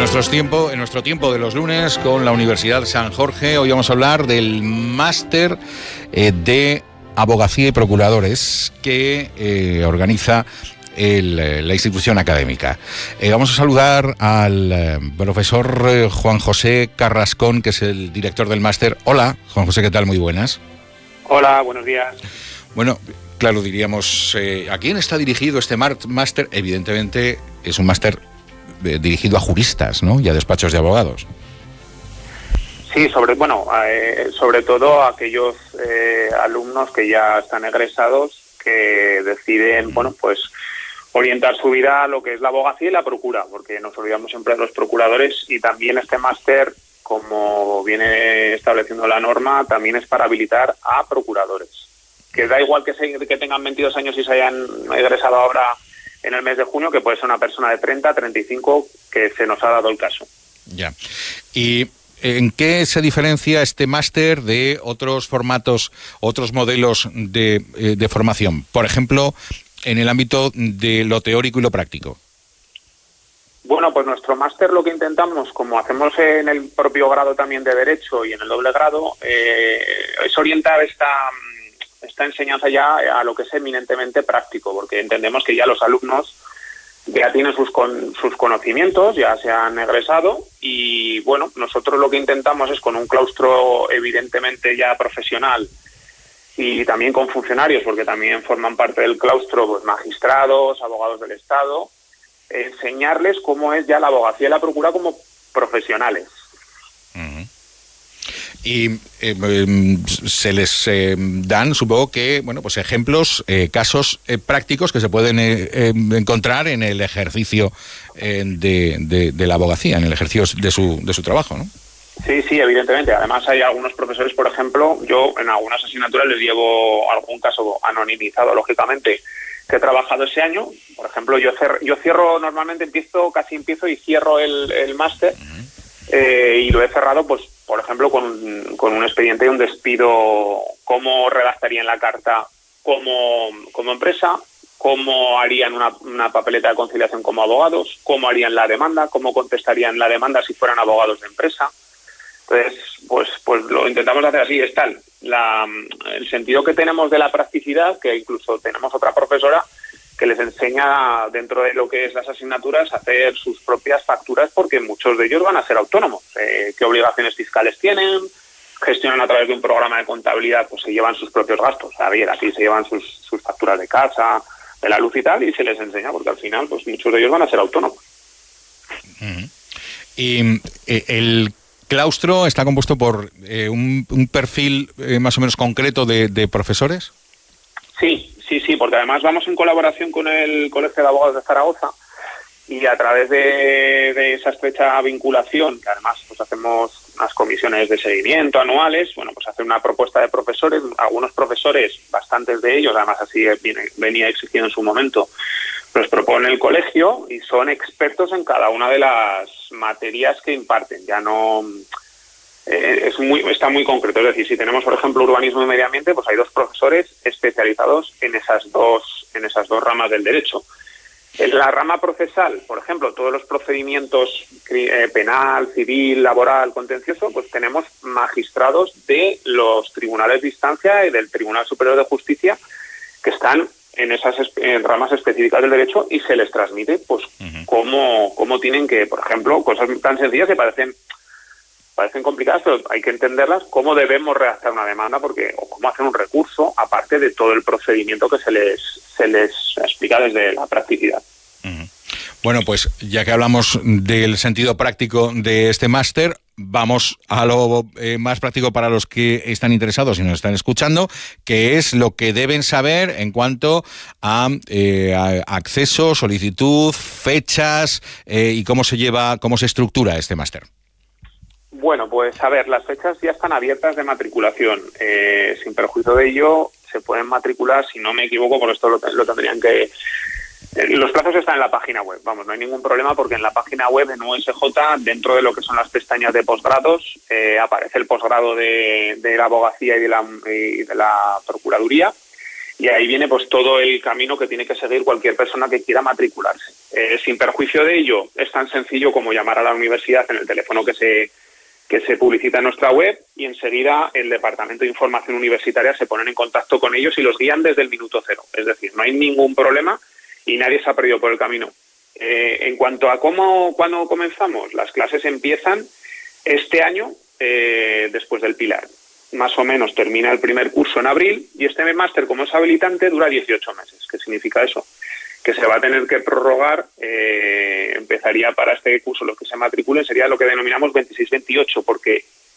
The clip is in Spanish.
En nuestro tiempo de los lunes con la Universidad San Jorge, hoy vamos a hablar del máster de abogacía y procuradores que organiza la institución académica. Vamos a saludar al profesor Juan José Carrascón, que es el director del máster. Hola, Juan José, ¿qué tal? Muy buenas. Hola, buenos días. Bueno, claro, diríamos, ¿a quién está dirigido este máster? Evidentemente es un máster dirigido a juristas, ¿no? Y a despachos de abogados. Sí, sobre todo a aquellos alumnos que ya están egresados, que deciden, orientar su vida a lo que es la abogacía y la procura, porque nos olvidamos siempre de los procuradores, y también este máster, como viene estableciendo la norma, también es para habilitar a procuradores. Que da igual que tengan 22 años y se hayan egresado ahora en el mes de junio, que puede ser una persona de 30, 35, que se nos ha dado el caso. Ya. ¿Y en qué se diferencia este máster de otros formatos, otros modelos de formación? Por ejemplo, en el ámbito de lo teórico y lo práctico. Bueno, pues nuestro máster lo que intentamos, como hacemos en el propio grado también de Derecho y en el doble grado, es orientar esta enseñanza ya a lo que es eminentemente práctico, porque entendemos que ya los alumnos ya tienen sus conocimientos, ya se han egresado, y bueno, nosotros lo que intentamos es, con un claustro evidentemente ya profesional y también con funcionarios, porque también forman parte del claustro, pues magistrados, abogados del Estado, enseñarles cómo es ya la abogacía y la procura como profesionales. Uh-huh. Y se les dan, supongo que, ejemplos, casos prácticos que se pueden encontrar en el ejercicio de la abogacía, en el ejercicio de su trabajo, ¿no? Sí, evidentemente. Además hay algunos profesores, por ejemplo, yo en algunas asignaturas les llevo algún caso anonimizado, lógicamente, que he trabajado ese año. Por ejemplo, yo cierro, normalmente empiezo y cierro el máster. Y lo he cerrado, pues, por ejemplo, con un expediente de un despido, cómo redactarían la carta como empresa, cómo harían una papeleta de conciliación como abogados, cómo harían la demanda, cómo contestarían la demanda si fueran abogados de empresa. Entonces, pues lo intentamos hacer así. Es tal el sentido que tenemos de la practicidad, que incluso tenemos otra profesora que les enseña, dentro de lo que es las asignaturas, a hacer sus propias facturas, porque muchos de ellos van a ser autónomos. ¿Qué obligaciones fiscales tienen? Gestionan a través de un programa de contabilidad, pues se llevan sus propios gastos. Aquí se llevan sus facturas de casa, de la luz y tal, y se les enseña, porque al final, pues muchos de ellos van a ser autónomos. Uh-huh. Y el claustro está compuesto por un perfil más o menos concreto de profesores. Sí, porque además vamos en colaboración con el Colegio de Abogados de Zaragoza, y a través de esa estrecha vinculación, que además pues hacemos unas comisiones de seguimiento anuales, pues hacer una propuesta de profesores, algunos profesores, bastantes de ellos, además así venía exigiendo en su momento, los propone el colegio y son expertos en cada una de las materias que imparten. Ya no... está muy concreto. Es decir, si tenemos, por ejemplo, urbanismo y medio ambiente, pues hay dos profesores especializados en esas dos ramas del derecho. En la rama procesal, por ejemplo, todos los procedimientos penal, civil, laboral, contencioso, pues tenemos magistrados de los tribunales de instancia y del Tribunal Superior de Justicia que están en esas ramas específicas del derecho, y se les transmite pues cómo tienen que, por ejemplo, cosas tan sencillas que parecen complicadas, pero hay que entenderlas, cómo debemos redactar una demanda, o cómo hacer un recurso, aparte de todo el procedimiento que se les explica desde la practicidad. Uh-huh. Bueno, pues ya que hablamos del sentido práctico de este máster, vamos a lo más práctico para los que están interesados y nos están escuchando, que es lo que deben saber en cuanto a acceso, solicitud, fechas y cómo se estructura este máster. Bueno, pues a ver, las fechas ya están abiertas de matriculación. Sin perjuicio de ello, se pueden matricular, si no me equivoco, por esto lo tendrían que... Los plazos están en la página web, no hay ningún problema, porque en la página web, en USJ, dentro de lo que son las pestañas de posgrados, aparece el posgrado de la abogacía y de la procuraduría, Y ahí viene pues todo el camino que tiene que seguir cualquier persona que quiera matricularse. Sin perjuicio de ello, es tan sencillo como llamar a la universidad en el teléfono que se publicita en nuestra web, y enseguida el Departamento de Información Universitaria se ponen en contacto con ellos y los guían desde el minuto cero. Es decir, no hay ningún problema y nadie se ha perdido por el camino. En cuanto a cuándo comenzamos, las clases empiezan este año después del Pilar. Más o menos termina el primer curso en abril, y este máster, como es habilitante, dura 18 meses. ¿Qué significa eso? Que se va a tener que prorrogar. Empezaría para este curso, los que se matriculen, sería lo que denominamos 26-28, porque